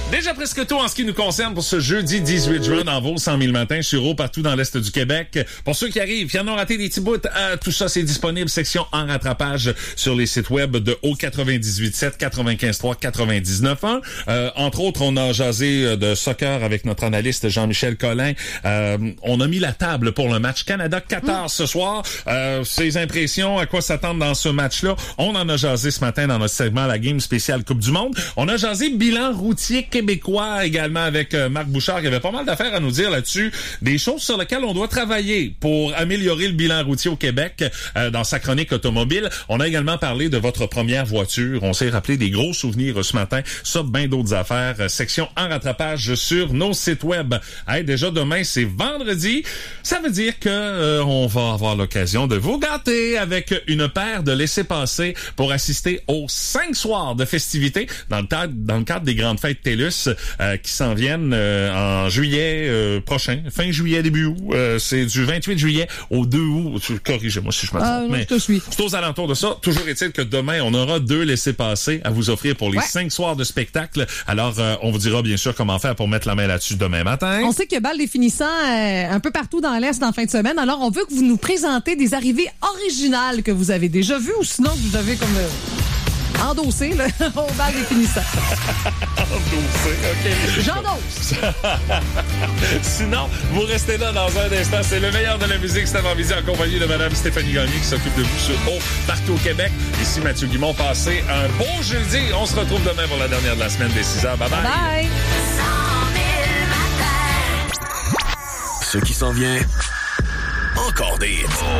Déjà presque tout en ce qui nous concerne pour ce jeudi 18 juin dans vos 100 000 matins sur Eau partout dans l'Est du Québec. Pour ceux qui arrivent, qui en ont raté des petits bouts, tout ça c'est disponible, section en rattrapage sur les sites web de Eau 98.7, 95.3, 99.1. Entre autres, on a jasé de soccer avec notre analyste Jean-Michel Collin. On a mis la table pour le match Canada-Qatar ce soir. Ses impressions, à quoi s'attendre dans ce match-là. On en a jasé ce matin dans notre segment La Game spéciale Coupe du Monde. On a jasé bilan routier québécois également avec Marc Bouchard qui avait pas mal d'affaires à nous dire là-dessus, des choses sur lesquelles on doit travailler pour améliorer le bilan routier au Québec dans sa chronique automobile. On a également parlé de votre première voiture. On s'est rappelé des gros souvenirs ce matin. Ça, bien d'autres affaires. Section en rattrapage sur nos sites web. Hey, déjà demain, c'est vendredi. Ça veut dire que on va avoir l'occasion de vous gâter avec une paire de laissez-passer pour assister aux 5 soirs de festivités dans le cadre des grandes fêtes TELUS qui s'en viennent en juillet prochain, fin juillet, début août. C'est du 28 juillet au 2 août. Corrigez-moi si je me trompe. Mais je te suis. C'est aux alentours de ça. Toujours est-il que demain, on aura 2 laissez-passer à vous offrir pour les 5 soirs de spectacle. Alors, on vous dira bien sûr comment faire pour mettre la main là-dessus demain matin. On sait qu'il y a balle des finissants un peu partout dans l'Est en fin de semaine. Alors, on veut que vous nous présentez des arrivées originales que vous avez déjà vues ou sinon que vous avez comme... endossé, là, au bal des finissants. Endossé, OK. J'endosse. Sinon, vous restez là dans un instant. C'est le meilleur de la musique cet avant-midi en compagnie de Mme Stéphanie Gagné qui s'occupe de vous sur Eau partout au Québec. Ici Mathieu Guimond. Passez un beau jeudi. On se retrouve demain pour la dernière de la semaine des 6h. Bye bye. Bye. 100 000 matins. Ce qui s'en vient, encore des hits.